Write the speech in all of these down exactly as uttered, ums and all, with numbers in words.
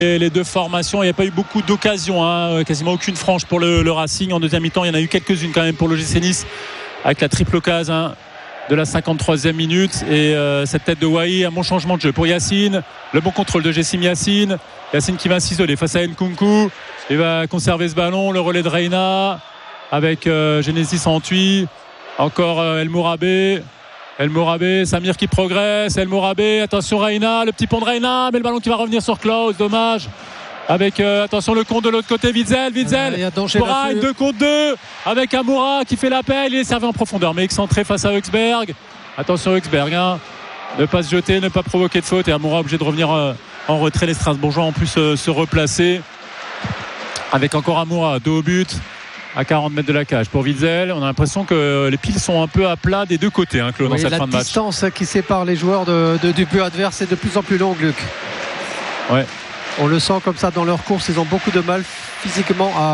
les deux formations. Il n'y a pas eu beaucoup d'occasions, hein. Quasiment aucune franche pour le, le Racing. En deuxième mi-temps, il y en a eu quelques-unes quand même pour l'O G C Nice, avec la triple occasion hein, de la cinquante-troisième minute. Et euh, cette tête de Wai, un bon changement de jeu pour Yacine. Le bon contrôle de Jessim Yacine. Yacine qui va s'isoler face à Nkunku. Il va conserver ce ballon. Le relais de Reina avec euh, Genesis Antwi. Encore euh, El Mourabé. El Mourabé, Samir qui progresse. El Mourabé, attention Reina, le petit pont de Reina, mais le ballon qui va revenir sur Klaus, dommage. Avec, euh, attention, le compte de l'autre côté, Witzel, Witzel. Pour deux contre deux. Avec Amoura qui fait l'appel. Il est servi en profondeur, mais excentré face à Huxberg. Attention Huxberg, hein. Ne pas se jeter, ne pas provoquer de faute. Et Amoura obligé de revenir euh, en retrait. Les Strasbourgeois en plus euh, se replacer. Avec encore Amoura, dos au but. À quarante mètres de la cage pour Witzel. On a l'impression que les piles sont un peu à plat des deux côtés, hein, Claude, oui, dans cette fin de match. La distance qui sépare les joueurs de, de, du but adverse est de plus en plus longue, Luc. Ouais. On le sent comme ça dans leur course. Ils ont beaucoup de mal physiquement à,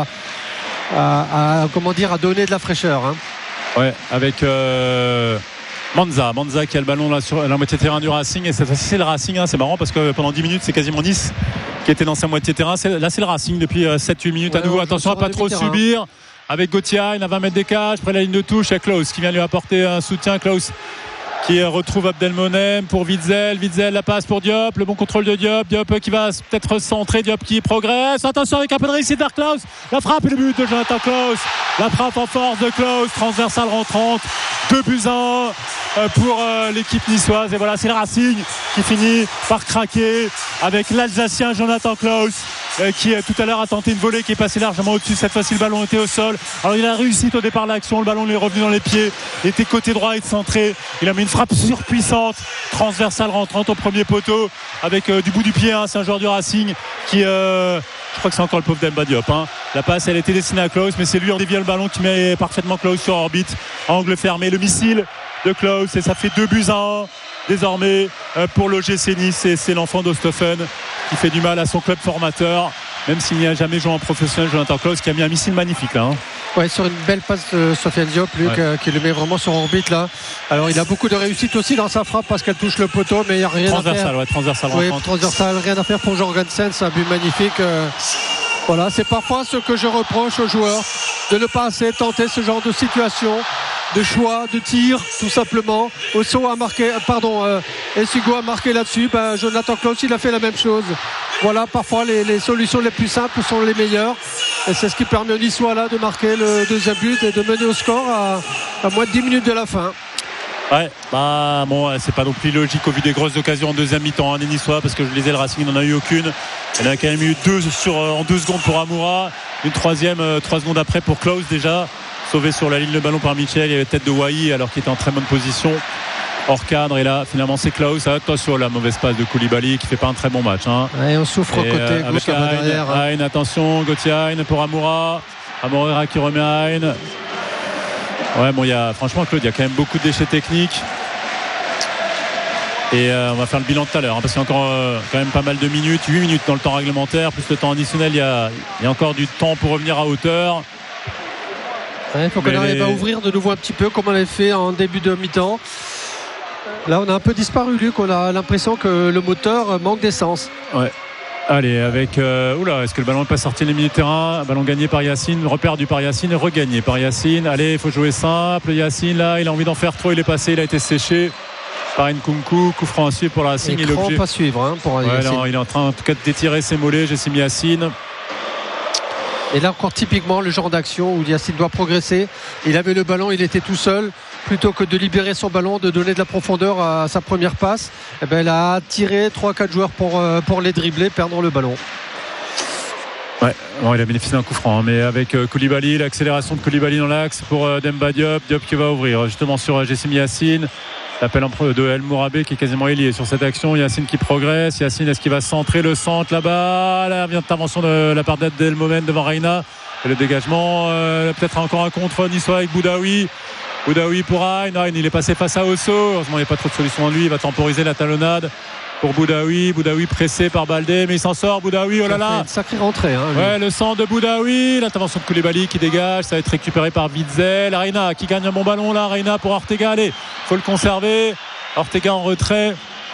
à, à comment dire, à donner de la fraîcheur. Hein. Ouais, avec euh, Manza. Manza qui a le ballon là sur la moitié de terrain du Racing. Et cette fois-ci, c'est le Racing. Hein. C'est marrant parce que pendant dix minutes, c'est quasiment Nice qui était dans sa moitié de terrain. C'est, là, c'est le Racing depuis sept huit minutes. Ouais, à nouveau, attention à pas trop subir. Avec Gauthier, à vingt mètres des cages, près de la ligne de touche, il y a Klaus qui vient lui apporter un soutien. Klaus qui retrouve Abdelmonem pour Witzel. Witzel, la passe pour Diop, le bon contrôle de Diop. Diop qui va peut-être centrer, Diop qui progresse. Attention avec un peu de réussite vers Klaus. La frappe et le but de Jonathan Klaus. La frappe en force de Klaus, transversale rentrante. deux buts à un pour l'équipe niçoise. Et voilà, c'est le Racing qui finit par craquer avec l'Alsacien Jonathan Klaus, qui tout à l'heure a tenté une volée qui est passée largement au-dessus. Cette fois-ci, le ballon était au sol. Alors il a réussi au départ de l'action. Le ballon lui est revenu dans les pieds. Il était côté droit et centré. Il a mis une frappe surpuissante, transversale rentrante au premier poteau avec euh, du bout du pied. Hein. C'est un joueur du Racing qui, euh, je crois que c'est encore le pauvre Demba Diop. Hein. La passe, elle était destinée à Klaus, mais c'est lui en déviant le ballon qui met parfaitement Klaus sur orbite. Angle fermé, le missile de Klaus et ça fait deux buts à un désormais euh, pour l'O G C Nice. Et c'est l'enfant d'Osthoffen qui fait du mal à son club formateur, même s'il n'y a jamais joué en professionnel. Jonathan Klaus qui a mis un missile magnifique là. Hein. Ouais, sur une belle passe de Sofiane Diop, Luc, ouais. euh, qui le met vraiment sur orbite là. Alors il a beaucoup de réussite aussi dans sa frappe parce qu'elle touche le poteau, mais il n'y a rien transversal, à faire. Ouais, transversal, ouais, transversal, rien à faire pour Jorgensen, c'est un but magnifique. Euh, voilà, c'est parfois ce que je reproche aux joueurs, de ne pas assez tenter ce genre de situation, de choix, de tir, tout simplement. Osso a marqué, pardon, euh, Esigo a marqué là-dessus. Ben, Jonathan Klaus, il a fait la même chose. Voilà, parfois les, les solutions les plus simples sont les meilleures. Et c'est ce qui permet aux Niçois là de marquer le deuxième but et de mener au score à, à moins de dix minutes de la fin. Ouais, bah bon, c'est pas non plus logique au vu des grosses occasions en deuxième mi-temps, hein, des Niçois, parce que je le disais, le Racing n'en a eu aucune. Il y en a quand même eu deux sur, en deux secondes pour Amoura, une troisième euh, trois secondes après pour Klaus déjà, sauvé sur la ligne le ballon par Michel. Il y avait tête de Wai alors qu'il était en très bonne position, hors cadre, et là finalement c'est Klaus. Attention, la mauvaise passe de Koulibaly qui fait pas un très bon match. Hein. Et on souffre et, côté euh, gauche là derrière. Hein. Hein, attention, Gauthier Hein pour Amoura, Amoura qui remet à Hein. Ouais, bon, il y a, franchement, Claude, il y a quand même beaucoup de déchets techniques. Et euh, on va faire le bilan tout à l'heure, hein, parce qu'il y a encore euh, quand même pas mal de minutes, huit minutes dans le temps réglementaire, plus le temps additionnel. Il y a, il y a encore du temps pour revenir à hauteur. Il ouais, faut qu'on arrive les... à ouvrir de nouveau un petit peu, comme on l'avait fait en début de mi-temps. Là, on a un peu disparu, Luc. On a l'impression que le moteur manque d'essence. Ouais. Allez, avec euh, oula, est-ce que le ballon n'est pas sorti des milieux de terrain? Ballon gagné par Yacine, reperdu par Yacine et regagné par Yacine. Allez, il faut jouer simple. Yacine là, il a envie d'en faire trop, il est passé, il a été séché par Nkunku. Coup franc à suivre pour la Racing. Il est obligé. Pas suivre hein, pour ouais, non, il est en train en tout cas de d'étirer ses mollets. Jessim Yacine. Et là encore typiquement le genre d'action où Yacine doit progresser. Il avait le ballon, il était tout seul. Plutôt que de libérer son ballon, de donner de la profondeur à sa première passe, eh ben, elle a tiré trois quatre joueurs pour, euh, pour les dribbler, perdre le ballon. Ouais, bon, il a bénéficié d'un coup franc, hein, mais avec euh, Koulibaly, l'accélération de Koulibaly dans l'axe pour euh, Demba Diop, Diop qui va ouvrir justement sur euh, Jessim Yacine. L'appel de El Mourabé qui est quasiment ailier sur cette action. Yacine qui progresse. Yacine, est-ce qu'il va centrer le centre là-bas? Là vient d'intervention de la part d'El Momen devant Reina. Et le dégagement, euh, peut-être encore un contre niçois avec Boudaoui. Boudaoui pour Hein. Hein, il est passé face à Osso. Heureusement, il n'y a pas trop de solution en lui. Il va temporiser la talonnade pour Boudaoui. Boudaoui pressé par Baldé, mais il s'en sort. Boudaoui, oh là là. Une sacrée rentrée. Hein, ouais, le centre de Boudaoui. L'intervention de Koulibaly qui dégage. Ça va être récupéré par Witzel. Reina qui gagne un bon ballon là. Reina pour Ortega. Allez, il faut le conserver. Ortega en retrait.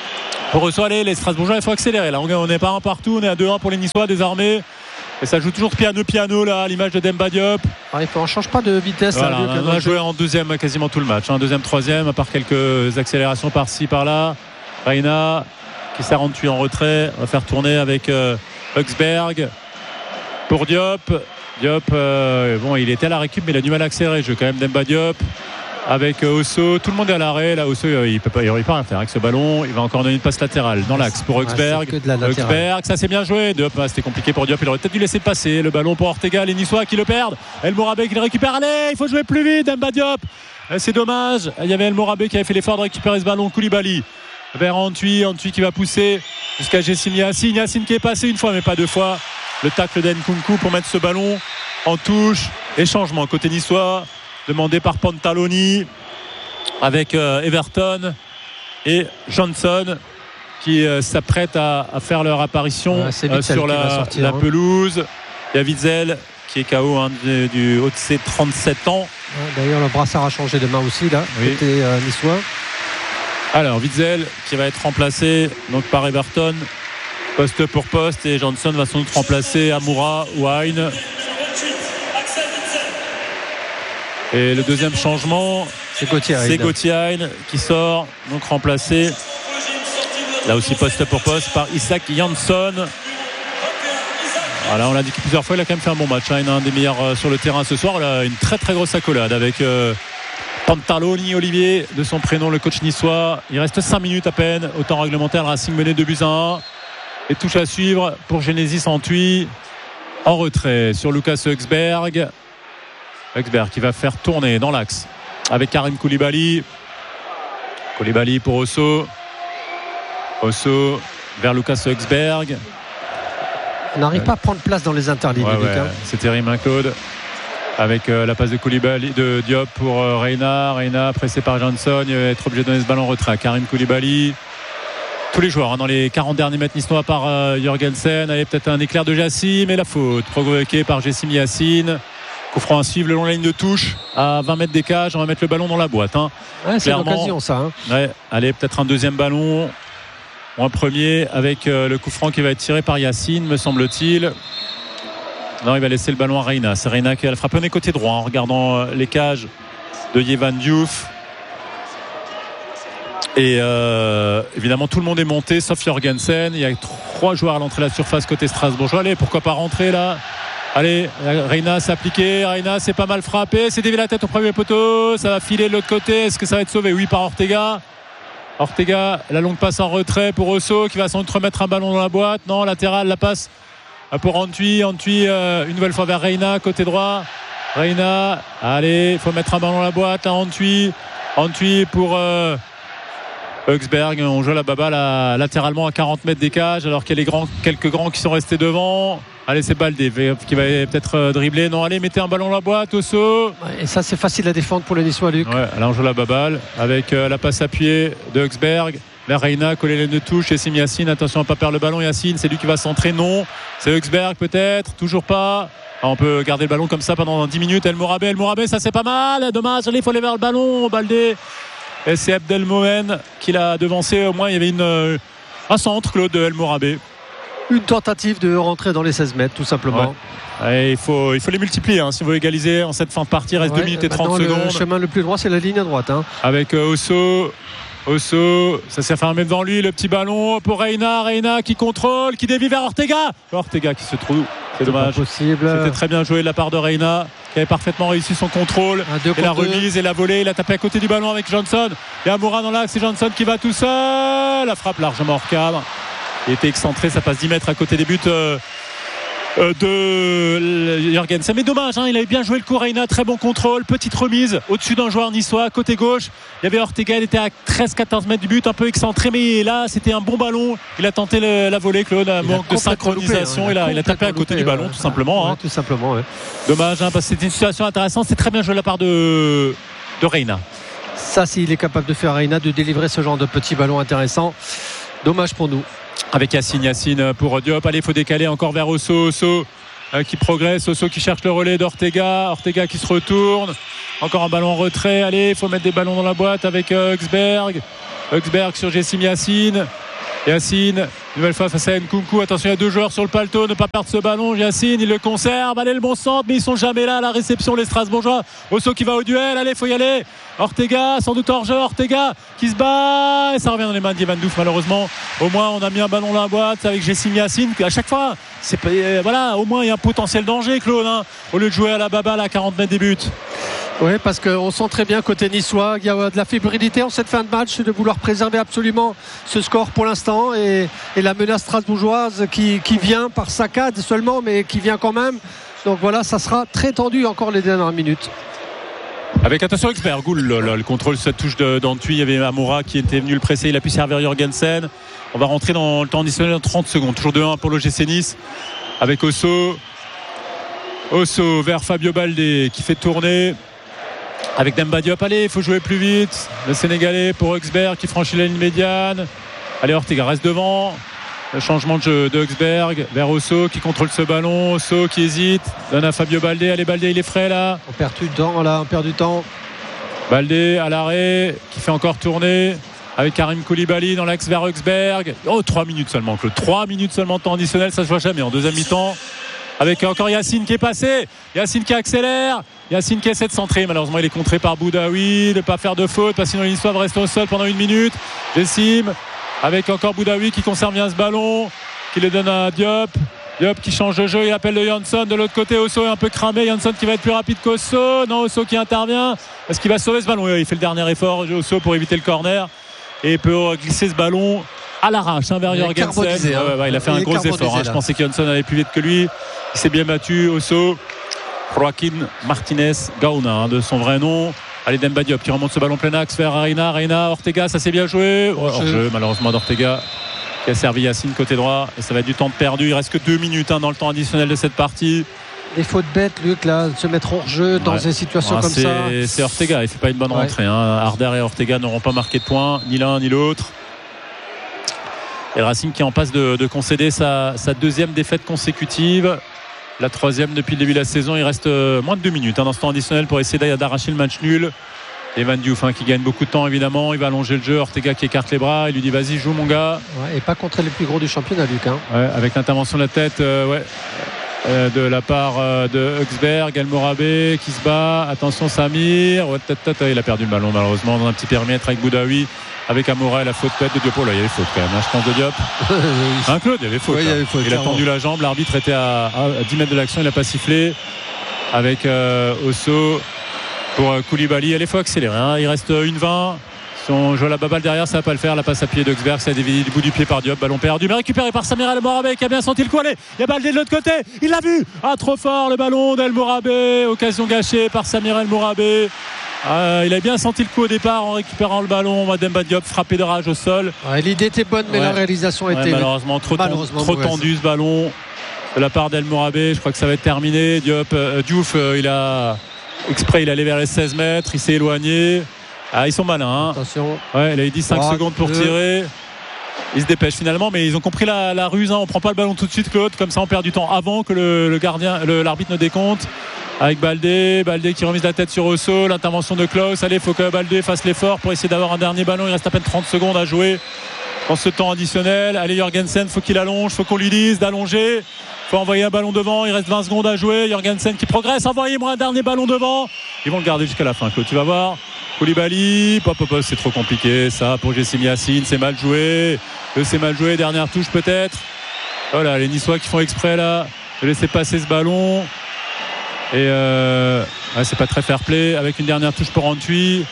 Pour Osso, allez, les Strasbourgeois, il faut accélérer. Là, on n'est pas un partout, on est à deux un pour les Niçois désormais. Et ça joue toujours piano-piano là, à l'image de Demba Diop. Ah, on ne change pas de vitesse. Voilà, là, on a joué en deuxième quasiment tout le match. Hein. Deuxième, troisième, à part quelques accélérations par-ci, par-là. Reina qui sert en tuyau en retrait. On va faire tourner avec euh, Huxberg pour Diop. Diop, euh, bon, il était à la récup, mais il a du mal à accélérer. Je veux quand même Demba Diop avec euh, Osso. Tout le monde est à l'arrêt. Là, Osso, euh, il peut pas, il peut rien faire avec ce ballon. Il va encore donner une passe latérale dans l'axe pour Huxberg. Ah, Huxberg, ça c'est bien joué. Diop, ah, c'était compliqué pour Diop. Il aurait peut-être dû laisser passer le ballon pour Ortega. Les Niçois qui le perdent. El Morabé qui le récupère. Allez, il faut jouer plus vite. Demba Diop. C'est dommage. Il y avait El Morabé qui avait fait l'effort de récupérer ce ballon. Koulibaly vers Antwi. Antwi qui va pousser jusqu'à Jessim Yacine. Yacine qui est passé une fois, mais pas deux fois. Le tacle d'Nkunku pour mettre ce ballon en touche. Et changement côté niçois demandé par Pantaloni avec euh, Everton et Johnson qui euh, s'apprêtent à, à faire leur apparition ouais, euh, sur la, sortir, la hein. pelouse. Il y a Witzel qui est K O hein, du, du haut de ses trente-sept ans. Ouais, d'ailleurs le brassard a changé de main aussi là oui. Côté euh, niçois. Alors Witzel qui va être remplacé donc par Everton poste pour poste et Johnson va sans doute remplacer Amoura ou Hein. Et le deuxième changement c'est Gauthier c'est Gauthier Hein qui sort donc remplacé là aussi poste pour poste par Isaac Jansson. Voilà, on l'a dit plusieurs fois, il a quand même fait un bon match hein, un des meilleurs euh, sur le terrain ce soir. Il a une très très grosse accolade avec euh, Pantaloni Olivier de son prénom, le coach niçois. Il reste cinq minutes à peine au temps réglementaire. Racing mené deux buts à un et touche à suivre pour Genesis Antwi en retrait sur Lucas Huxberg. Huxberg qui va faire tourner dans l'axe avec Karim Koulibaly. Koulibaly pour Osso. Osso vers Lucas Huxberg. On n'arrive ouais. pas à prendre place dans les interlignes. Ouais, ouais. C'est terrible, hein, Claude. Avec euh, la passe de Koulibaly, de Diop pour euh, Reina. Reina pressé par Johnson. Il va être obligé de donner ce ballon en retrait à Karim Koulibaly. Tous les joueurs hein, dans les quarante derniers mètres niçois par euh, Jorgensen. Allez, peut-être un éclair de Jassim et la faute provoquée par Jessim Yacine. Coup franc à suivre le long de la ligne de touche à vingt mètres des cages. On va mettre le ballon dans la boîte. Hein. Ouais, c'est l'occasion ça. Hein. Ouais, allez, peut-être un deuxième ballon. Ou un premier avec euh, le coup franc qui va être tiré par Yacine, me semble-t-il. Non, il va laisser le ballon à Reina. C'est Reina qui va le frapper. On est côté droit en regardant euh, les cages de Yevan Diouf. Et euh, évidemment, tout le monde est monté sauf Jorgensen. Il y a trois joueurs à l'entrée de la surface côté strasbourgeois. Allez, pourquoi pas rentrer là? Allez, Reina s'est appliqué. Reina s'est pas mal frappé. C'est dévié la tête au premier poteau. Ça va filer de l'autre côté. Est-ce que ça va être sauvé? Oui, par Ortega. Ortega, la longue passe en retrait pour Osso qui va sans doute remettre un ballon dans la boîte. Non, latéral, la passe pour Antwi. Antwi, euh, une nouvelle fois vers Reina, côté droit. Reina, allez, il faut mettre un ballon dans la boîte. Là, Antwi. Antwi pour euh, Huxberg. On joue la baballe là, latéralement à quarante mètres des cages alors qu'il y a les grands, quelques grands qui sont restés devant. Allez, c'est Baldé qui va peut-être dribbler. Non, allez, mettez un ballon dans la boîte, Osso. Et ça, c'est facile à défendre pour les Niçois, Luc. Ouais, là, on joue la baballe avec euh, la passe appuyée de Huxberg vers Reina, coller les deux touches. Et Sim Yacine, attention à ne pas perdre le ballon. Yacine, c'est lui qui va centrer. Non, c'est Huxberg peut-être. Toujours pas. Ah, on peut garder le ballon comme ça pendant dix minutes. El Morabé, El Morabé, ça c'est pas mal. Dommage, allez, il faut aller vers le ballon. Baldé. Et c'est Abdelmomen qui l'a devancé. Au moins, il y avait une, euh, un centre, Claude, de El Morabé. Une tentative de rentrer dans les seize mètres, tout simplement. Ouais. Il, faut, il faut les multiplier hein, si vous voulez égaliser en cette fin de partie. Il reste ouais, deux minutes et trente secondes. Le chemin le plus droit, c'est la ligne à droite. Hein. Avec euh, Osso. Osso, ça s'est fermé devant lui. Le petit ballon pour Reina. Reina qui contrôle, qui dévie vers Ortega. Ortega qui se trouve. C'est dommage. C'était très bien joué de la part de Reina, qui avait parfaitement réussi son contrôle. Et la remise et la volée. Il a tapé à côté du ballon avec Johnson. Et Amoura dans l'axe. C'est Johnson qui va tout seul. La frappe largement hors cadre. Il était excentré, ça passe dix mètres à côté des buts euh, euh, de Jorgensen. Mais dommage, hein, il avait bien joué le coup. Reina, très bon contrôle, petite remise au-dessus d'un joueur niçois, côté gauche. Il y avait Ortega, il était à treize quatorze mètres du but, un peu excentré, mais là c'était un bon ballon. Il a tenté le, la volée, Claude, un manque de synchronisation. Loupé, hein. il, a, il a tapé à côté loupé, du ballon, ouais. tout simplement. Ouais, hein. Tout simplement, ouais. Dommage, hein, parce que c'était une situation intéressante. C'est très bien joué de la part de, de Reina. Ça, s'il est capable de faire Reina, de délivrer ce genre de petit ballon intéressant. Dommage pour nous. Avec Yacine, Yacine pour Diop. Allez, il faut décaler encore vers Osso. Osso euh, qui progresse. Osso qui cherche le relais d'Ortega. Ortega qui se retourne. Encore un ballon en retrait. Allez, il faut mettre des ballons dans la boîte avec euh, Huxberg. Huxberg sur Jessim Yacine. Yacine, nouvelle fois face à Nkunku. Attention, il y a deux joueurs sur le paletot, ne pas perdre ce ballon. Yacine, il le conserve. Allez, le bon centre, mais ils sont jamais là à la réception, les Strasbourgeois. Osso qui va au duel. Allez, faut y aller. Ortega, sans doute hors jeu. Ortega qui se bat. Et ça revient dans les mains d'Ivan Douf, malheureusement. Au moins, on a mis un ballon dans la boîte avec Jessim Yacine. À chaque fois, c'est, voilà, au moins, il y a un potentiel danger, Claude, hein, au lieu de jouer à la baballe à quarante mètres des buts. Oui, parce qu'on sent très bien côté niçois qu'il y a de la fébrilité en cette fin de match, de vouloir préserver absolument ce score pour l'instant, et, et la menace strasbourgeoise qui, qui vient par saccade seulement, mais qui vient quand même. Donc voilà, ça sera très tendu encore les dernières minutes. Avec attention Exberg, Goul, le, le, le contrôle, cette touche de, d'Antui, il y avait Amoura qui était venu le presser, il a pu servir Jorgensen. On va rentrer dans le temps additionnel dans trente secondes, toujours deux un pour l'O G C Nice, avec Osso. Osso vers Fabio Baldé qui fait tourner avec Demba Diop. Allez, il faut jouer plus vite. Le Sénégalais pour Exberg qui franchit la ligne médiane. Allez, Ortega reste devant. Le changement de jeu de Exberg vers Osso qui contrôle ce ballon. Osso qui hésite, donne à Fabio Baldé. Allez, Baldé, il est frais là. On perd du temps là, on perd du temps. Baldé à l'arrêt qui fait encore tourner avec Karim Koulibaly dans l'axe vers Exberg. Oh, trois minutes seulement, Claude. trois minutes seulement de temps additionnel, ça se voit jamais en deuxième mi-temps. Avec encore Yacine qui est passé, Yacine qui accélère, Yacine qui essaie de centrer, malheureusement il est contré par Boudaoui, de ne pas faire de faute parce que sinon l'histoire va rester au sol pendant une minute. Jessim avec encore Boudaoui qui conserve bien ce ballon, qui le donne à Diop. Diop qui change de jeu, il appelle le Jansson de l'autre côté. Osso est un peu cramé, Jansson qui va être plus rapide qu'Osso. Non, Osso qui intervient, est-ce qu'il va sauver ce ballon? Il fait le dernier effort, Osso, pour éviter le corner et peut glisser ce ballon à l'arrache hein, vers Jorgensen. Hein. Ouais, ouais, ouais, il a fait il un gros effort hein. Je pensais que Jansson allait plus vite que lui. Il s'est bien battu. Osso, Joaquin Martinez Gauna hein, de son vrai nom. Allez, Demba Diop qui remonte ce ballon plein axe vers Reina. Reina, Ortega, ça s'est bien joué. Ouais, hors jeu malheureusement d'Ortega qui a servi Yacine côté droit. Et ça va être du temps de perdu. Il reste que deux minutes hein, dans le temps additionnel de cette partie. Les fautes bêtes, Luc, là, de se mettre hors jeu dans ouais. des situations ouais, comme c'est, ça. C'est Ortega, il ne fait pas une bonne ouais. rentrée. Hein. Harder et Ortega n'auront pas marqué de points, ni l'un ni l'autre. Et le Racing qui est en passe de, de concéder sa, sa deuxième défaite consécutive. La troisième depuis le début de la saison. Il reste moins de deux minutes hein, dans ce temps additionnel pour essayer d'arracher le match nul. Evan Diouf hein, qui gagne beaucoup de temps évidemment. Il va allonger le jeu. Ortega qui écarte les bras. Il lui dit vas-y joue mon gars. Ouais, et pas contre les plus gros du championnat, Luc. Hein. Ouais, avec l'intervention de la tête euh, ouais, euh, de la part euh, de Huxberg. El Morabé qui se bat. Attention Samir. Ouais, tata, il a perdu le ballon malheureusement dans un petit périmètre avec Boudaoui. Avec Amoura et la faute tête de Diop. Oh là, il y avait faute quand même, hein, je pense de Diop. Hein, Claude, il y avait faute. Oui, il, y avait faute il a tendu la jambe, l'arbitre était à, à dix mètres de l'action, il n'a pas sifflé. Avec euh, Osso pour euh, Koulibaly. Allez, il faut accélérer. Hein. Il reste une vingt. Si on joue à la baballe derrière, ça va pas le faire. La passe à pied d'Huxberg, ça a dévié du bout du pied par Diop. Ballon perdu, mais récupéré par Samir El Morabé qui a bien senti le coup. Allez, il y a Baldé de l'autre côté. Il l'a vu. Ah, trop fort le ballon d'El Morabé. Occasion gâchée par Samir El Morabé. Euh, il a bien senti le coup au départ en récupérant le ballon. Demba Diop frappé de rage au sol. Ouais, l'idée était bonne, mais ouais. la réalisation ouais, était malheureusement trop, malheureusement trop tendu ce ballon de la part d'El Morabé. Je crois que ça va être terminé. Diop, euh, Diouf, euh, il a exprès, il allait vers les seize mètres, il s'est éloigné. Ah, ils sont malins. Hein. Attention. Ouais, il a eu dix-cinq trois, secondes pour deux. Tirer. Ils se dépêchent finalement, mais ils ont compris la, la ruse. Hein. On prend pas le ballon tout de suite, Claude. Comme ça, on perd du temps avant que le, le gardien, le, l'arbitre ne décompte. Avec Baldé, Baldé qui remise la tête sur Osso, l'intervention de Klaus. Allez, il faut que Baldé fasse l'effort pour essayer d'avoir un dernier ballon. Il reste à peine trente secondes à jouer dans ce temps additionnel. Allez, Jorgensen, faut qu'il allonge, faut qu'on lui dise d'allonger. Faut envoyer un ballon devant. Il reste vingt secondes à jouer. Jorgensen qui progresse. Envoyez-moi un dernier ballon devant. Ils vont le garder jusqu'à la fin, Claude. Tu vas voir. Koulibaly, pop, pop, pop, c'est trop compliqué. Ça, pour Jessim Yacine, c'est mal joué. C'est mal joué. Dernière touche peut-être. Voilà, les Niçois qui font exprès là de laisser passer ce ballon. Et euh, ouais, c'est pas très fair play avec une dernière touche pour Antui.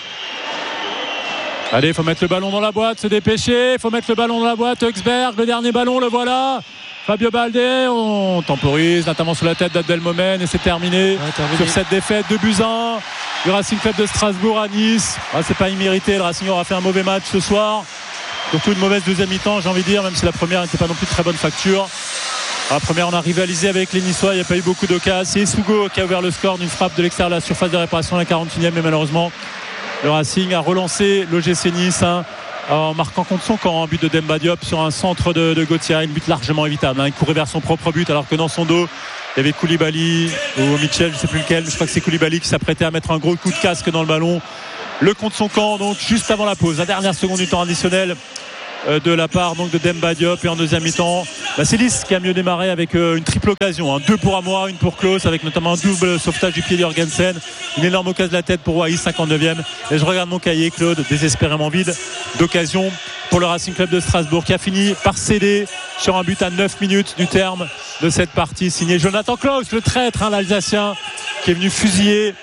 Allez, il faut mettre le ballon dans la boîte, se dépêcher, il faut mettre le ballon dans la boîte. Huxberg, le dernier ballon, le voilà. Fabio Baldé, on temporise, notamment sur la tête d'Abdelmomen et c'est terminé, ouais, terminé sur cette défaite de buts à un du Racing Club de Strasbourg à Nice. Ah, c'est pas immérité, le Racing aura fait un mauvais match ce soir, surtout une mauvaise deuxième mi-temps, j'ai envie de dire, même si la première n'était pas non plus de très bonne facture. La première, on a rivalisé avec les Niçois, il n'y a pas eu beaucoup d'occasions. C'est Sugo qui a ouvert le score d'une frappe de l'extérieur de la surface de réparation à la quarante-et-unième, mais malheureusement le Racing a relancé l'O G C Nice hein, en marquant contre son camp un but de Demba Diop sur un centre de, de Gauthier, un but largement évitable hein. Il courait vers son propre but alors que dans son dos il y avait Koulibaly ou Mitchell, je ne sais plus lequel, je crois que c'est Koulibaly qui s'apprêtait à mettre un gros coup de casque dans le ballon. Le contre son camp, donc juste avant la pause, la dernière seconde du temps additionnel. euh, de la part donc de Demba Diop. Et en deuxième mi-temps, bah, c'est Nice qui a mieux démarré avec euh, une triple occasion, hein. deux pour Amoa, une pour Klose, avec notamment un double sauvetage du pied de Jorgensen, une énorme occasion de la tête pour Wai, cinquante-neuvième. Et je regarde mon cahier, Claude, désespérément vide d'occasion pour le Racing Club de Strasbourg, qui a fini par céder sur un but à neuf minutes du terme de cette partie, signé Jonathan Klaus, le traître, hein, l'Alsacien, qui est venu fusiller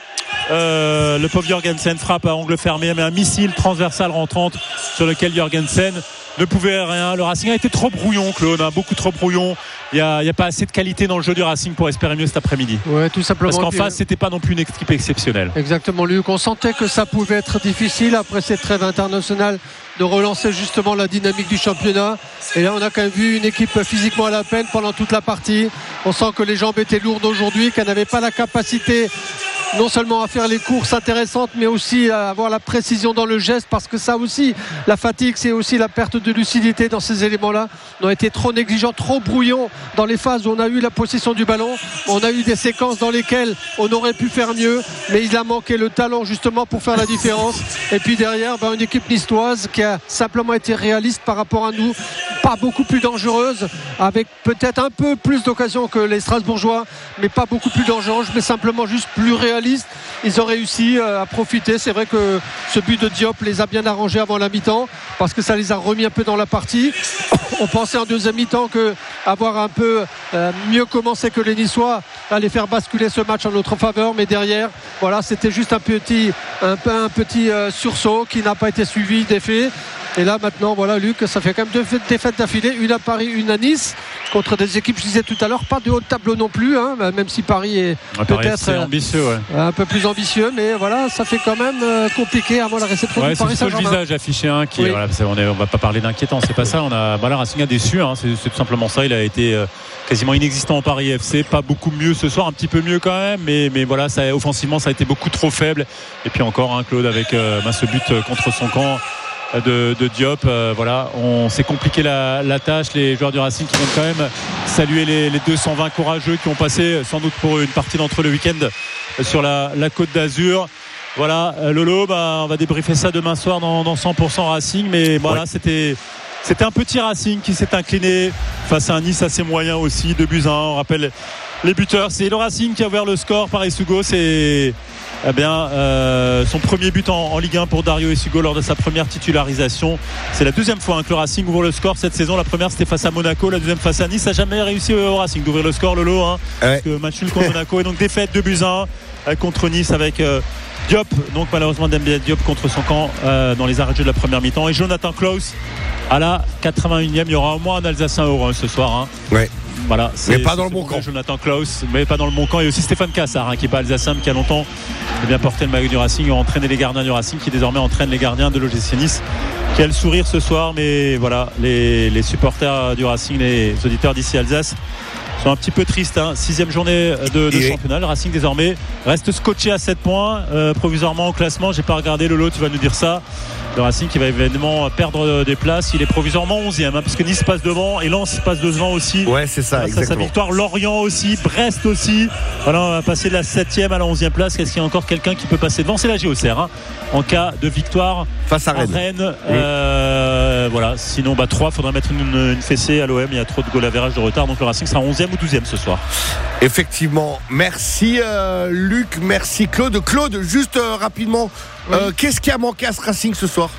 euh, le pauvre Jorgensen. Frappe à angle fermé, mais un missile transversal rentrante sur lequel Jorgensen ne pouvait rien. Le Racing a été trop brouillon, Claude, hein, beaucoup trop brouillon. Il n'y a, a pas assez de qualité dans le jeu du Racing pour espérer mieux cet après-midi. Ouais, tout simplement. Parce qu'en face, c'était pas non plus une équipe exceptionnelle. Exactement, Luc. On sentait que ça pouvait être difficile après cette trêve internationale de relancer justement la dynamique du championnat. Et là, on a quand même vu une équipe physiquement à la peine pendant toute la partie. On sent que les jambes étaient lourdes aujourd'hui, qu'elles n'avaient pas la capacité non seulement à faire les courses intéressantes, mais aussi à avoir la précision dans le geste, parce que ça aussi, la fatigue, c'est aussi la perte de lucidité dans ces éléments-là. On a été trop négligents, trop brouillons dans les phases où on a eu la possession du ballon. On a eu des séquences dans lesquelles on aurait pu faire mieux, mais il a manqué le talent justement pour faire la différence. Et puis derrière, ben, une équipe niçoise qui a simplement été réaliste par rapport à nous, pas beaucoup plus dangereuse, avec peut-être un peu plus d'occasions que les Strasbourgeois, mais pas beaucoup plus dangereuse, mais simplement juste plus réaliste. Ils ont réussi à profiter. C'est vrai que ce but de Diop les a bien arrangés avant la mi-temps, parce que ça les a remis un peu dans la partie. On pensait en deuxième mi-temps que avoir un peu euh, mieux commencé que les Niçois allait faire basculer ce match en notre faveur, mais derrière, voilà, c'était juste un petit, un, un petit euh, sursaut qui n'a pas été suivi d'effet. Et là maintenant, voilà, Luc, ça fait quand même deux défaites d'affilée, une à Paris, une à Nice, contre des équipes, je disais tout à l'heure, pas de haut de tableau non plus, hein, même si Paris est ouais, peut-être Paris, ambitieux, ouais. un peu plus ambitieux, mais voilà, ça fait quand même euh, compliqué avant la réception ouais, du Paris Saint-Germain. C'est le visage affiché, hein, qui, oui. voilà, on ne va pas parler d'inquiétant, c'est pas ça. On a, voilà, Racing a déçu, hein, c'est, c'est tout simplement ça. Il a été euh, quasiment inexistant en Paris F C, pas beaucoup mieux ce soir, un petit peu mieux quand même, mais, mais voilà, ça, offensivement, ça a été beaucoup trop faible. Et puis encore, hein, Claude, avec euh, ben, ce but contre son camp De, de Diop, euh, voilà, on s'est compliqué la, la tâche. Les joueurs du Racing qui viennent quand même saluer les, les deux cent vingt courageux qui ont passé sans doute pour une partie d'entre eux le week-end sur la, la Côte d'Azur. Voilà, Lolo, bah, on va débriefer ça demain soir dans, dans cent pour cent Racing, mais voilà, ouais. c'était c'était un petit Racing qui s'est incliné face à un Nice assez moyen aussi, deux buts à un. On rappelle les buteurs, c'est le Racing qui a ouvert le score par Essugo. C'est Eh bien, euh, son premier but en, en Ligue un pour Dario Essugo lors de sa première titularisation. C'est la deuxième fois hein, que le Racing ouvre le score cette saison. La première c'était face à Monaco, la deuxième face à Nice. Ça n'a jamais réussi au Racing d'ouvrir le score, Lolo, hein, ouais. Parce que match nul contre Monaco et donc défaite deux buts à un euh, contre Nice avec euh, Diop, donc malheureusement Demba Diop contre son camp euh, dans les arrêts de jeu de la première mi-temps, et Jonathan Klaus à la quatre-vingt-unième. Il y aura au moins un Alsacien euro hein, ce soir, hein. Ouais. Voilà, mais pas dans le bon camp. Jonathan Klaus, mais pas dans le bon camp. Et aussi Stéphane Cassard, hein, qui n'est pas alsacien, mais qui a longtemps bien porté le maillot du Racing, a entraîné les gardiens du Racing, qui désormais entraîne les gardiens de l'O G C Nice, qui a le sourire ce soir. Mais voilà, les, les supporters du Racing, les auditeurs d'ici Alsace sont un petit peu tristes, hein. Sixième journée de, de championnat. Le Racing désormais reste scotché à sept points euh, provisoirement au classement. J'ai pas regardé, Lolo, tu vas nous dire ça. Le Racing qui va évidemment perdre des places. Il est provisoirement onzième, hein, puisque Nice passe devant et Lens passe devant aussi. Ouais, c'est ça, exactement. Sa victoire, Lorient aussi, Brest aussi. Voilà, on va passer de la septième à la onzième place. Est-ce qu'il y a encore quelqu'un qui peut passer devant? C'est la J O C R, hein, en cas de victoire face à Rennes. Rennes. Oui. Euh, voilà. Sinon, bah, trois, il faudra mettre une, une fessée à l'O M. Il y a trop de goal average de retard. Donc le Racing sera onzième ou douzième ce soir. Effectivement. Merci euh, Luc, merci Claude. Claude, juste euh, rapidement, oui. euh, qu'est-ce qui a manqué à ce Racing ce soir?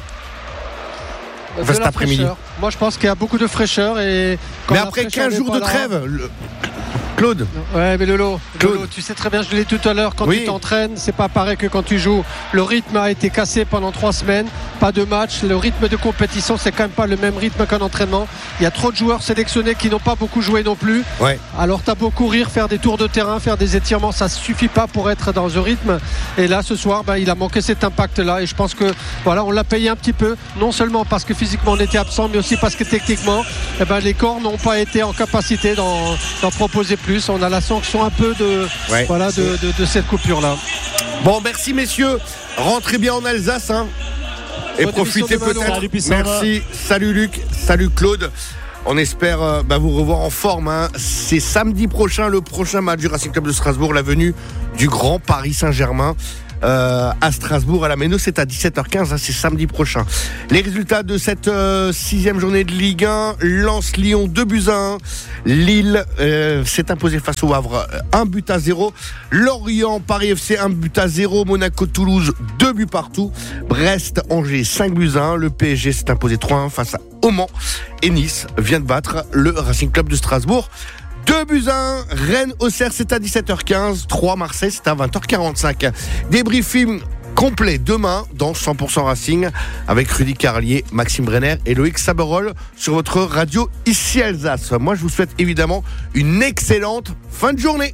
Enfin, cet après-midi. Moi je pense qu'il y a beaucoup de fraîcheur. Et mais après quinze jours de là, trêve le... Claude. Ouais, mais Lolo, Lolo, tu sais très bien, je l'ai dit tout à l'heure, quand oui. tu t'entraînes, c'est pas pareil que quand tu joues. Le rythme a été cassé pendant trois semaines, pas de match. Le rythme de compétition, c'est quand même pas le même rythme qu'un entraînement. Il y a trop de joueurs sélectionnés qui n'ont pas beaucoup joué non plus. Ouais. Alors t'as beau courir, faire des tours de terrain, faire des étirements, ça suffit pas pour être dans le rythme. Et là, ce soir, bah, il a manqué cet impact-là. Et je pense que voilà, on l'a payé un petit peu, non seulement parce que physiquement on était absent, mais aussi parce que techniquement, eh ben, les corps n'ont pas été en capacité d'en, d'en proposer plus. On a la sanction un peu de, ouais, voilà, de, de, de cette coupure-là. Bon, merci messieurs. Rentrez bien en Alsace, hein, et bonne profitez peut-être. Salut, merci. Salut Luc. Salut Claude. On espère euh, bah, vous revoir en forme, hein. C'est samedi prochain le prochain match du Racing Club de Strasbourg, la venue du Grand Paris Saint-Germain. euh, à Strasbourg, à la Méno. C'est à dix-sept heures quinze, hein, c'est samedi prochain. Les résultats de cette euh, sixième journée de Ligue un. Lens-Lyon, deux buts à un. Lille euh, s'est imposé face au Havre, un but à zéro. Lorient-Paris F C, un but à zéro. Monaco-Toulouse, deux buts partout. Brest-Angers, cinq buts à un. Le P S G s'est imposé trois à un face à au Mans. Et Nice vient de battre le Racing Club de Strasbourg. deux buts à un. Rennes-Auxerre, c'est à dix-sept heures quinze. trois Marseille, c'est à vingt heures quarante-cinq. Débriefing complet demain dans cent pour cent Racing avec Rudy Carlier, Maxime Brenner et Loïc Saberol sur votre radio ici Alsace. Moi, je vous souhaite évidemment une excellente fin de journée.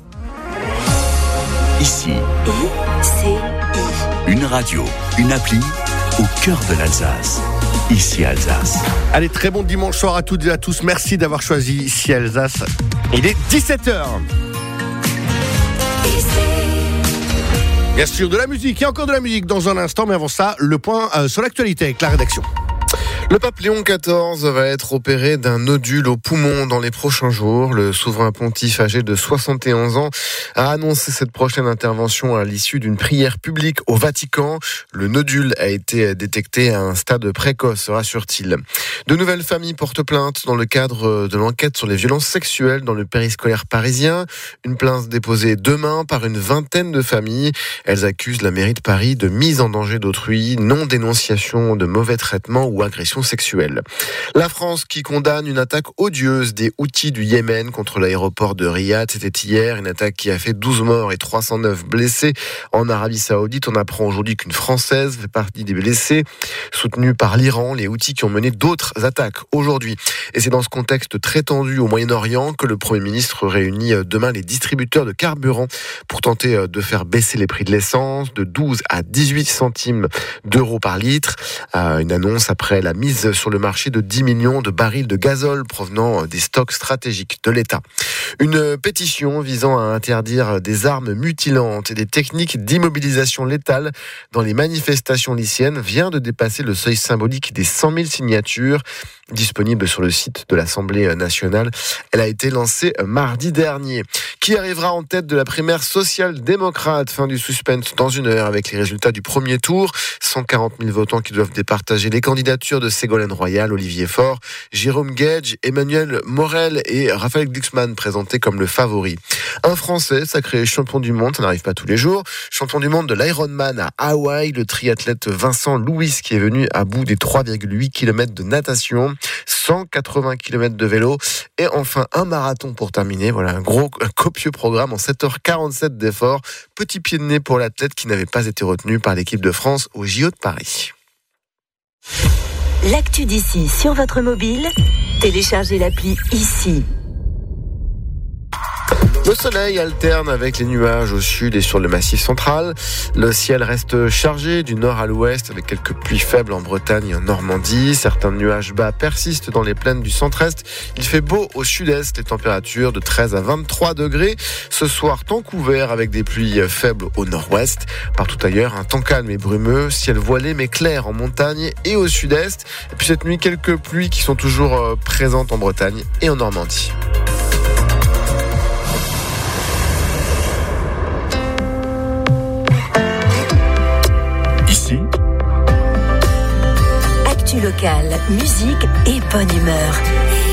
Ici, une radio, une appli au cœur de l'Alsace. Ici Alsace. Allez, très bon dimanche soir à toutes et à tous. Merci d'avoir choisi Ici Alsace. Il est dix-sept heures. Bien sûr, de la musique. Il y a encore de la musique dans un instant, mais avant ça, le point euh, sur l'actualité avec la rédaction. Le pape Léon quatorze va être opéré d'un nodule au poumon dans les prochains jours. Le souverain pontife âgé de soixante et onze ans a annoncé cette prochaine intervention à l'issue d'une prière publique au Vatican. Le nodule a été détecté à un stade précoce, rassure-t-il. De nouvelles familles portent plainte dans le cadre de l'enquête sur les violences sexuelles dans le périscolaire parisien. Une plainte déposée demain par une vingtaine de familles. Elles accusent la mairie de Paris de mise en danger d'autrui, non-dénonciation de mauvais traitements ou agressions sexuelle. La France qui condamne une attaque odieuse des Houthis du Yémen contre l'aéroport de Riyad. C'était hier, une attaque qui a fait douze morts et trois cent neuf blessés en Arabie Saoudite. On apprend aujourd'hui qu'une Française fait partie des blessés, soutenue par l'Iran, les Houthis qui ont mené d'autres attaques aujourd'hui. Et c'est dans ce contexte très tendu au Moyen-Orient que le Premier ministre réunit demain les distributeurs de carburant pour tenter de faire baisser les prix de l'essence de douze à dix-huit centimes d'euros par litre. Une annonce après la mise sur le marché de dix millions de barils de gazole provenant des stocks stratégiques de l'État. Une pétition visant à interdire des armes mutilantes et des techniques d'immobilisation létale dans les manifestations lycéennes vient de dépasser le seuil symbolique des cent mille signatures disponible sur le site de l'Assemblée nationale. Elle a été lancée mardi dernier. Qui arrivera en tête de la primaire social-démocrate? Fin du suspense dans une heure avec les résultats du premier tour. cent quarante mille votants qui doivent départager les candidatures de Ségolène Royal, Olivier Faure, Jérôme Gage, Emmanuel Morel et Raphaël Glucksmann présentés comme le favori. Un Français sacré champion du monde, ça n'arrive pas tous les jours. Champion du monde de l'Ironman à Hawaï, le triathlète Vincent Louis qui est venu à bout des trois virgule huit kilomètres de natation, cent quatre-vingts kilomètres de vélo et enfin un marathon pour terminer. Voilà un gros un copieux programme en sept heures quarante-sept d'efforts. Petit pied de nez pour l'athlète qui n'avait pas été retenu par l'équipe de France au J O de Paris. L'actu d'ici sur votre mobile, téléchargez l'appli Ici. Le soleil alterne avec les nuages au sud et sur le massif central. Le ciel reste chargé du nord à l'ouest avec quelques pluies faibles en Bretagne et en Normandie. Certains nuages bas persistent dans les plaines du centre-est. Il fait beau au sud-est, les températures de treize à vingt-trois degrés. Ce soir, temps couvert avec des pluies faibles au nord-ouest. Partout ailleurs, un temps calme et brumeux, ciel voilé mais clair en montagne et au sud-est. Et puis cette nuit, quelques pluies qui sont toujours présentes en Bretagne et en Normandie. Actu locale, musique et bonne humeur.